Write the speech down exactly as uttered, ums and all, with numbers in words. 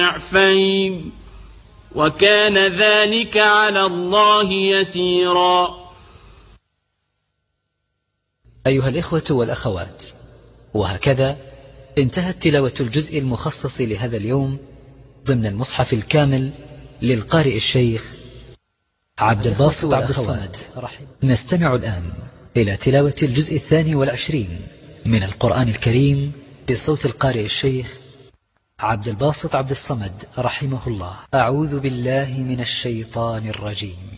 ضعفين وكان ذلك على الله يسيرا. أيها الإخوة والأخوات، وهكذا انتهت تلاوة الجزء المخصص لهذا اليوم ضمن المصحف الكامل للقارئ الشيخ عبد الباسط عبد الصمد. نستمع الآن إلى تلاوة الجزء الثاني والعشرين من القرآن الكريم بصوت القارئ الشيخ عبد الباسط عبد الصمد رحمه الله. أعوذ بالله من الشيطان الرجيم.